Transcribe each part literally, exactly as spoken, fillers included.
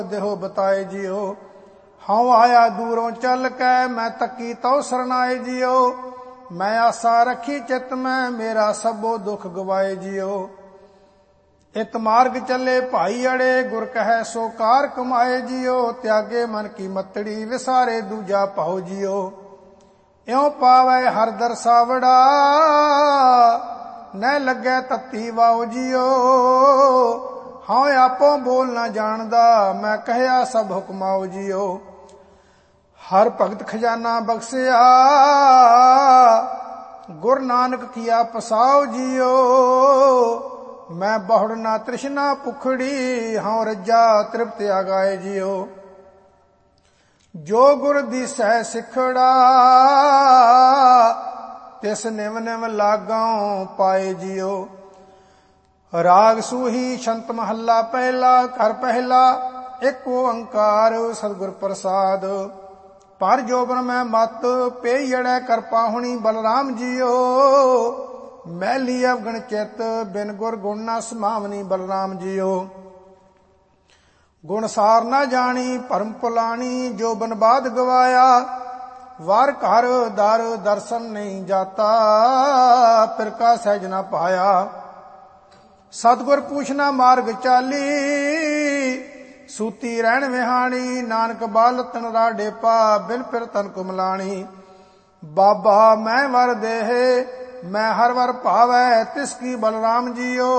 देहो बताए जियो। हाँ आया दूरों चल कै मैं तकी तो सरनाए जियो। मैं आशा रखी चित में मेरा सबो दुख गवाए जियो। इत मार्ग चले भाई अड़े गुर कहे सो कार कमाए जियो। त्यागे मन की मतड़ी विसारे दूजा पाओ जियो। इਉਂ पावे हर दर सावड़ा न लगे तत्ती वाओ जियो। हाँ आपो बोल ना जानदा मैं कहया सब हुक्माओ जियो। हर भगत खजाना बख्शिया गुर नानक किया पसाओ जियो। मैं बहुड़ ना तृष्णा पुखड़ी हाँ रज्जा तृप्त आगाए जियो। जो गुर दिसै सिखड़ा तिस निव निव लागां पाए जियो। राग सूही छंत महला पहला कर पहला एक ओंकार सतगुर प्रसाद। पर जोबन में मत पेयड़े कर पाहुणी बलराम जियो। मैली अवगण चित बिन गुर गुण ना समावनी बलराम जियो। गुण सार ना जानी परम पुलानी जो बनबाद गवाया। वार घर दर दर्शन नहीं जाता फिर का सहज ना पाया। सतगुर पूछना मार्ग चाली सूती रहन विहानी। नानक बाल तन राडे पा बिन फिर तन कुमलानी। बाबा मैं वर देहे मैं हर वर पावै तिसकी बलराम जियो।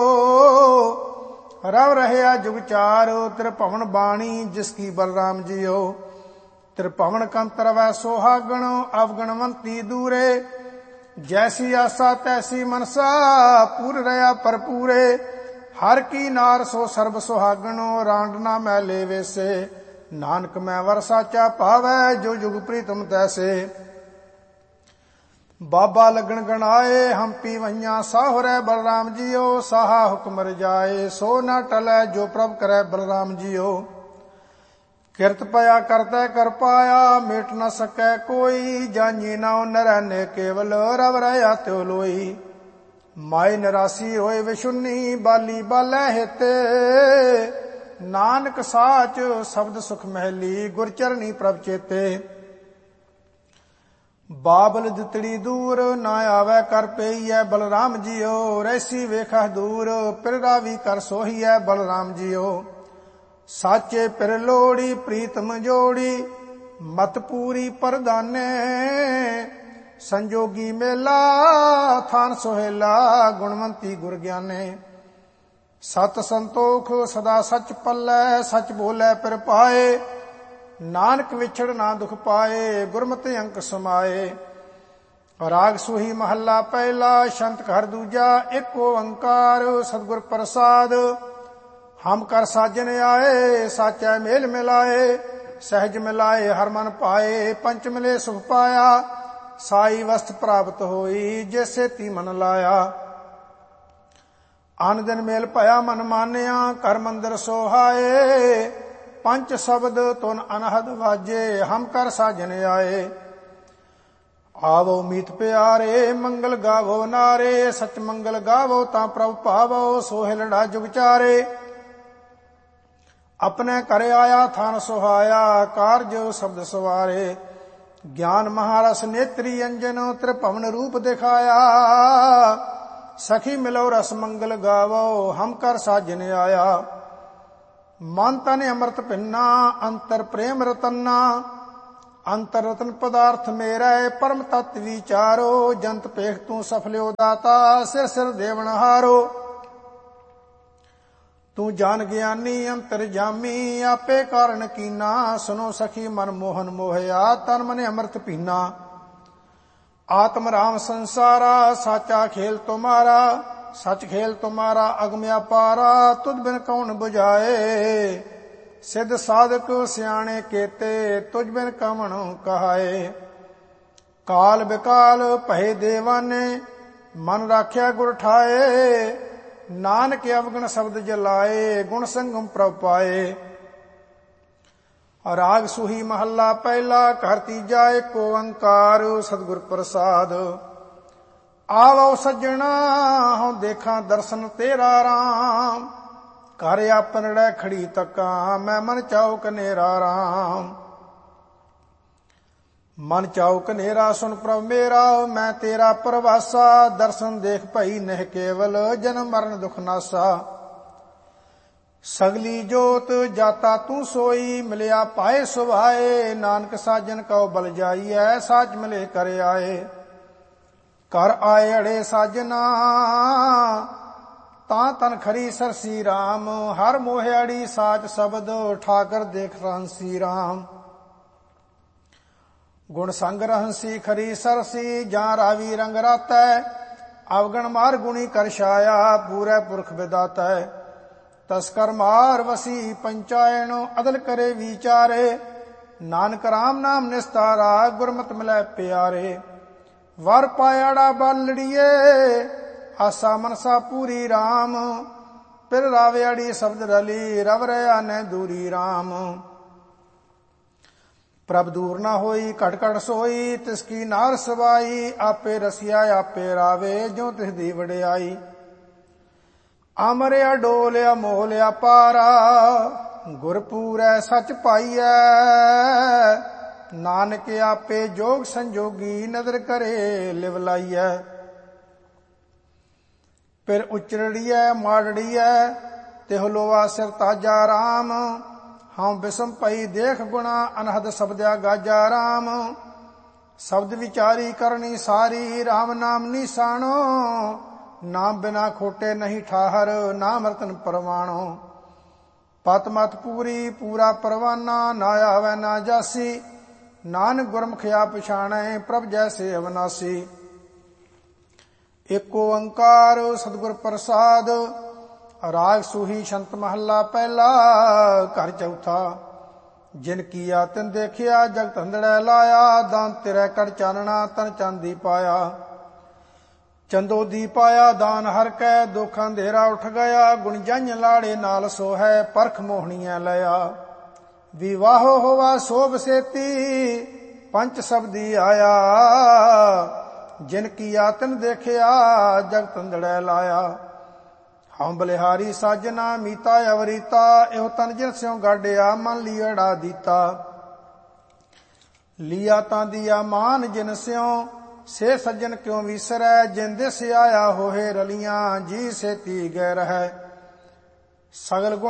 रव रहया जुग चार त्रिभवन बाणी जिसकी बलराम जियो। त्रिभवन कंतर वै सोहागण अवगणवंती दूरे। जैसी आशा तैसी मनसा पूर रहा परपूरे। हर की नार सो सर्ब सुहागणो रांड ना मैले वेसे। नानक मैं वर साचा पावै जो जुग प्रीतम तैसे। बाबा लगन गणाए हम्पी वैया साहुरै बलराम जियो। साहा हुक्म रजाए सो न टलै जो प्रभ करे बलराम जियो। किरत पया करते कर पाया मेट न सकै कोई। जानी नाउ नरैने केवल रव रहा त्यो लोई। माए निरासी होए विशुन्नी बाली बालै हेते। नानक साच शब्द सुख महली गुरचरणी प्रभ चेते। बाबल दितड़ी दूर ना आवे कर पेईयै बलराम जियो। रैसी वेखह दूर पिर रावी कर सोहीयै बलराम जियो। साचे पिर लोड़ी प्रीतम जोड़ी मत पूरी परदाने। संजोगी मेला थान सोहेला गुणवंती गुर ज्ञाने। सत संतोख सदा सच पल्लै सच बोले पिर पाए। नानक विछड़ ना दुख पाए गुरमति अंक समाए। राग सूही महला पहला शंत घर दूजा एक ओंकार सतगुर प्रसाद। हम कर साजन आए साचा मेल मिलाए। सहज मिलाए हर मन पाए पंच मिले सुख पाया। साई वस्त प्राप्त होई जैसे ती मन लाया। आन दिन मेल पाया मन मानिया कर मंदिर सोहाए। पंच शब्द तुन अनहद वाजे हम कर साजन आए। आवो मीत प्यारे मंगल गावो नारे। सच मंगल गावो ता प्रभ पावो सोहिलड़ा जुग चारे। अपने करे आया थान सुहाया कारज शब्द सवारे। ज्ञान महारस नेत्री अंजन त्रिभवन रूप दिखाया। सखी मिलो रस मंगल गावो हम कर साजन आया। मन तन अमृत भिन्ना अंतर प्रेम रतन्ना। अंतर रतन पदार्थ मेरा परम तत्व विचारो। जंत पेख तू सफल्यो दाता सिर सिर देवन हारो। तू जान ज्ञानी अंतर जामी आपे कारण कीना। सुनो सखी मन मोहन मोहया तन मन अमृत पीना। आत्म राम संसारा साचा खेल तुम्हारा। सच खेल तुम्हारा अगम्या पारा तुद बिन कौन बुझाए। सिद्ध साधक सियाणे केते तुझ बिन कवण कहाए। काल बिकाल भय देवाने मन राख्या गुर ठाए। नानक अवगण शब्द जलाए गुण संगम प्रभ पाए। राग सूही महला पहला घर तीजा एक ओंकार सतगुर प्रसाद। आवो सज्जना हूँ देखा दर्शन तेरा राम। ਘਰ ਆਪਨੜੇ ਖੜੀ ਤੱਕਾਂ, ਮੈਂ ਮਨ ਚਾਉ ਕਨੇਰਾ ਰਾਮ। ਮਨ ਚਾਉ ਕਨੇਰਾ ਸੁਨ ਪ੍ਰਭ ਮੇਰਾ, ਮੈਂ ਤੇਰਾ ਪਰਵਾਸਾ। ਦਰਸ਼ਨ ਦੇਖ ਭਈ ਨਹਿ ਕੇਵਲ, ਜਨਮ ਮਰਨ ਦੁਖ ਨਾਸਾ। ਸਗਲੀ ਜੋਤ ਜਾਤਾ ਤੂੰ ਸੋਈ, ਮਿਲਿਆ ਪਾਏ ਸੁਭਾਏ। ਨਾਨਕ ਸਾਜਨ ਕਉ ਬਲ ਜਾਈਐ, ਸਾਚ ਮਿਲੇ ਕਰ ਆਏ। ਘਰ ਆਏ ਅੜੇ ਸਾਜਨਾ, ਤਾਂ ਤਨ ਖਰੀ ਸਰਸੀ ਰਾਮ। ਹਰ ਮੋਹਿਆੜੀ ਸਾਚ ਸ਼ਬਦ, ਠਾਕਰ ਦੇਖ ਰਹੰਸੀ ਰਾਮ। ਗੁਣ ਸੰਗ ਰਹੰਸੀ ਖਰੀ ਸਰਸੀ, ਜਾਂ ਰਾਵੀ ਰੰਗ ਰਾਤੈ। ਅਵਗਣ ਮਾਰ ਗੁਣੀ ਕਰ ਛਾਇਆ, ਪੂਰੇ ਪੁਰਖ ਵਿਦਾਤੈ। ਤਸਕਰ ਮਾਰ ਵਸੀ ਪੰਚਾਇਣ, ਅਦਲ ਕਰੇ ਵਿਚਾਰੇ। ਨਾਨਕ ਰਾਮ ਨਾਮ ਨਿਸਤਾਰਾ, ਗੁਰਮਤਿ ਮਿਲੈ ਪਿਆਰੇ। ਵਰ ਪਾਇਆੜਾ ਬਾਲੜੀਏ, ਆਸਾ ਮਨਸਾ ਪੂਰੀ ਰਾਮ। ਪਿਰ ਰਾਵਿਆੜੀ ਸ਼ਬਦ ਰਲੀ, ਰਵ ਰਿਆ ਨੈ ਦੂਰੀ ਰਾਮ। ਪ੍ਰਭ ਦੂਰ ਨਾ ਹੋਈ ਘਟ ਘਟ ਸੋਈ, ਤਿਸ ਕੀ ਨਾਰ ਸਵਾਈ। ਆਪੇ ਰਸਿਆ ਆਪੇ ਰਾਵੇ, ਜੋ ਤਿਸ ਦੀ ਵਡਿਆਈ। ਅਮਰਿਆ ਡੋਲਿਆ ਮੋਲਿਆ ਪਾਰਾ, ਗੁਰਪੂਰੈ ਸਚ ਪਾਈਐ। ਨਾਨਕ ਆਪੇ ਜੋਗ ਸੰਜੋਗੀ, ਨਦਰ ਕਰੇ ਲਿਵ ਲਾਈਐ। ਫਿਰ ਉਚਰੜੀਐ ਮਾੜੜੀਐ, ਤਿਹੁ ਲੋਆ ਸਿਰ ਤਾਜਾ ਰਾਮ। ਹਉ ਬਿਸਮ ਪਈ ਦੇਖ ਗੁਣਾ, ਅਨਹਦ ਸ਼ਬਦਿਆ ਗਾਜਾ ਰਾਮ। ਸ਼ਬਦ ਵਿਚਾਰੀ ਕਰਨੀ ਸਾਰੀ, ਰਾਮ ਨਾਮ ਨਿਸ਼ਾਨੋ। ਨਾਮ ਬਿਨਾ ਖੋਟੇ ਨਹੀਂ ਠਾਹਰ, ਨਾਮ ਰਤਨ ਪਰਵਾਣੋ। ਪਤ ਮਤ ਪੂਰੀ ਪੂਰਾ ਪਰਵਾਨਾ, ਨਾ ਆਵੈ ਨਾ ਜਾਸੀ। ਨਾਨਕ ਗੁਰਮੁਖ ਆ ਪਛਾਣੈ, ਪ੍ਰਭ ਜੈਸੇ ਅਵਨਾਸੀ। ਏਕ ਓੰਕਾਰ ਸਤਿਗੁਰ ਪ੍ਰਸਾਦ, ਰਾਗ ਸੂਹੀ ਛੰਤ ਮਹੱਲਾ ਪਹਿਲਾ। ਘਰ ਚੌਥਾ। ਜਿਨ ਕੀਆ ਤਿਨ ਦੇਖਿਆ, ਜਗਤ ਅੰਧੜੈ ਲਾਇਆ। ਦਾਨ ਤੇਰੇ ਕੜ ਚਾਨਣਾ, ਤਨ ਚਾਂਦੀ ਪਾਇਆ। ਚੰਦੋ ਦੀ ਪਾਇਆ ਦਾਨ ਹਰ ਕੈ, ਦੁਖ ਅੰਧੇਰਾ ਉਠ ਗਿਆ। ਗੁਣ ਜਨ ਲਾੜੇ ਨਾਲ ਸੋਹੈ, ਪਰਖ ਮੋਹਣੀਆਂ ਲਿਆ। ਵਿਵਾਹੋ ਹੋਵਾ ਸੋਭ ਸੇਤੀ, ਪੰਚ ਸਬਦੀ ਆਇਆ। ਜਿਨ ਕੀਆ ਤਿਨ ਦੇਖਿਆ, ਜਗਤ ਅੰਧੜੈ ਲਾਇਆ। ਹਉ ਬਲਿਹਾਰੀ ਸਾਜਨਾ, ਮੀਤਾ ਅਵਰੀਤਾ। ਇਹੋ ਤਨ ਜਿਨ ਸਿਉ ਗਾਡਿਆ, ਮਨ ਲੀੜਾ ਦੀਤਾ। ਲੀਆ ਤਾਂ ਦੀਆ ਮਾਨ ਜਿਨ ਸਿਉ, ਸੇ ਸੱਜਣ ਕਿਉ ਵਿਸਰੈ। ਜਿਨ ਦਿਸ ਆਇਆ ਹੋਏ ਰਲੀਆਂ, ਜੀ ਸੇਤੀ ਗੈ ਰਹੈ। ਸਗਲ